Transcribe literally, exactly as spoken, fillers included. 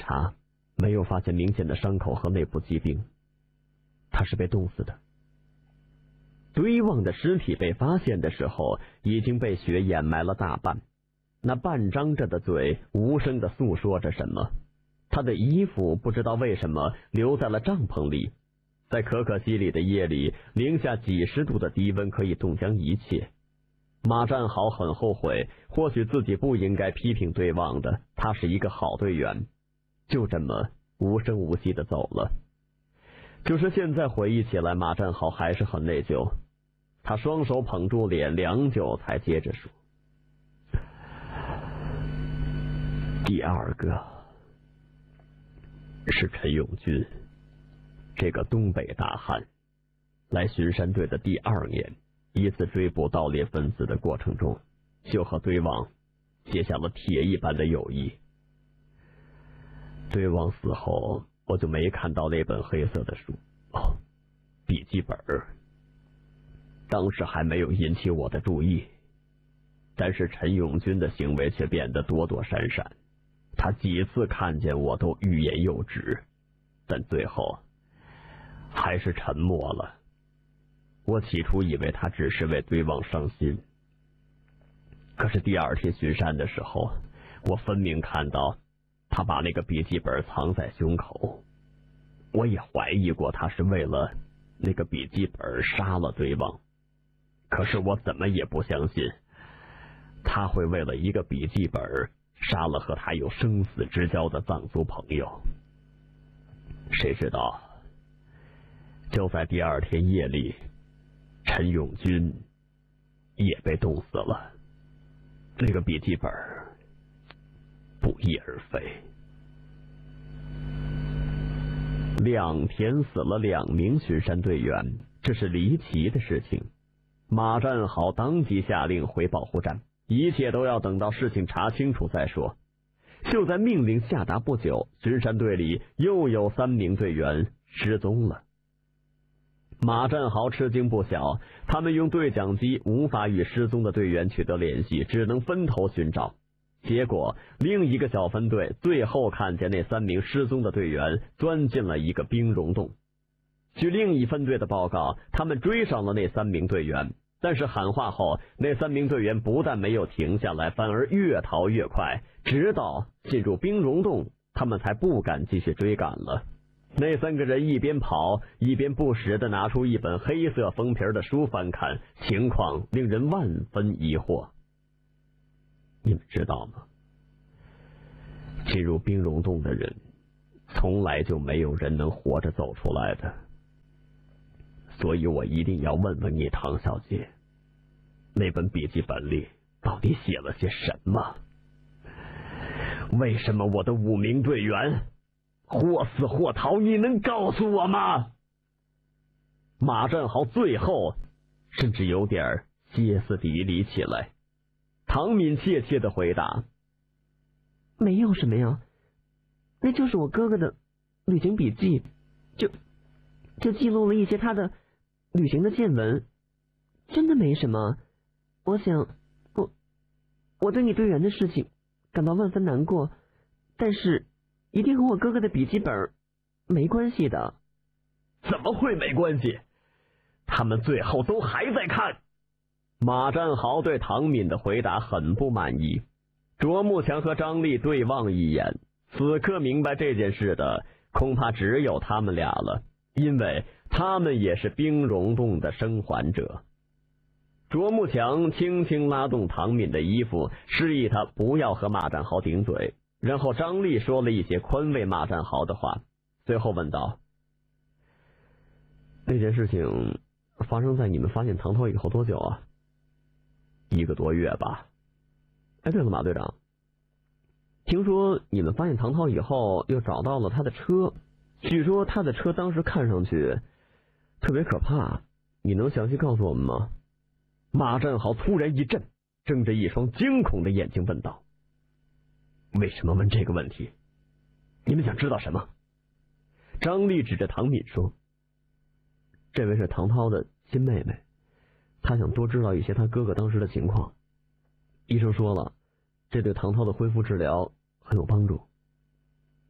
查，没有发现明显的伤口和内部疾病，他是被冻死的。堆旺的尸体被发现的时候，已经被雪掩埋了大半，那半张着的嘴无声地诉说着什么。他的衣服不知道为什么留在了帐篷里，在可可西里的夜里，零下几十度的低温可以冻僵一切。马占豪很后悔，或许自己不应该批评对望的，他是一个好队员，就这么无声无息地走了。就是现在回忆起来，马占豪还是很内疚。他双手捧住脸，良久才接着说：第二个是陈永军，这个东北大汉，来巡山队的第二年，一次追捕盗猎分子的过程中，就和对望结下了铁一般的友谊。对望死后，我就没看到那本黑色的书，哦，笔记本。当时还没有引起我的注意，但是陈永军的行为却变得躲躲闪闪。他几次看见我都欲言又止，但最后还是沉默了。我起初以为他只是为对望伤心，可是第二天巡山的时候，我分明看到他把那个笔记本藏在胸口。我也怀疑过他是为了那个笔记本杀了对望，可是我怎么也不相信他会为了一个笔记本杀了和他有生死之交的藏族朋友。谁知道就在第二天夜里，陈永军也被冻死了。那个笔记本不翼而飞。两天死了两名巡山队员，这是离奇的事情。马占豪当即下令回保护站，一切都要等到事情查清楚再说。就在命令下达不久，巡山队里又有三名队员失踪了。马占豪吃惊不小，他们用对讲机无法与失踪的队员取得联系，只能分头寻找。结果另一个小分队最后看见那三名失踪的队员钻进了一个冰溶洞。据另一分队的报告，他们追上了那三名队员，但是喊话后，那三名队员不但没有停下来，反而越逃越快，直到进入冰溶洞，他们才不敢继续追赶了。那三个人一边跑，一边不时地拿出一本黑色封皮的书翻看，情况令人万分疑惑。你们知道吗？进入冰溶洞的人，从来就没有人能活着走出来的。所以我一定要问问你，唐小姐，那本笔记本里到底写了些什么？为什么我的五名队员或死或逃？你能告诉我吗？马占豪最后甚至有点歇斯底里起来。唐敏怯怯地回答： 没有什么呀，那就是我哥哥的旅行笔记，就就记录了一些他的旅行的见闻，真的没什么。我想我我对你队员的事情感到万分难过，但是一定和我哥哥的笔记本没关系的。 怎么会没关系？他们最后都还在看。马占豪对唐敏的回答很不满意。卓木强和张力对望一眼，此刻明白这件事的恐怕只有他们俩了，因为他们也是冰溶洞的生还者。卓木强轻轻拉动唐敏的衣服，示意他不要和马占豪顶嘴，然后张力说了一些宽慰马占豪的话，最后问道：那件事情发生在你们发现唐涛以后多久啊？一个多月吧。哎，对了，马队长，听说你们发现唐涛以后又找到了他的车，据说他的车当时看上去特别可怕，你能详细告诉我们吗？马占豪突然一震，睁着一双惊恐的眼睛问道：为什么问这个问题？你们想知道什么？张力指着唐敏说：这位是唐涛的亲妹妹，她想多知道一些他哥哥当时的情况。医生说了，这对唐涛的恢复治疗很有帮助。